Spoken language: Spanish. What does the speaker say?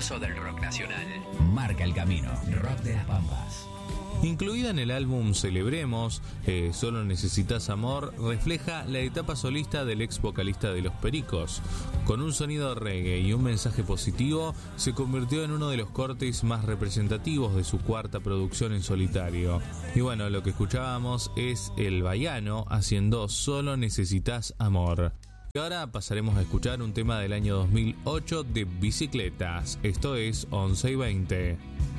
impulso del rock nacional. Marca el camino. Rock de las Pampas. Incluida en el álbum Celebremos, Solo Necesitas Amor, refleja la etapa solista del ex vocalista de Los Pericos. Con un sonido reggae y un mensaje positivo, se convirtió en uno de los cortes más representativos de su cuarta producción en solitario. Y bueno, lo que escuchábamos es El Baiano haciendo Solo Necesitas Amor. Y ahora pasaremos a escuchar un tema del año 2008 de Bicicletas. Esto es 11 y 20.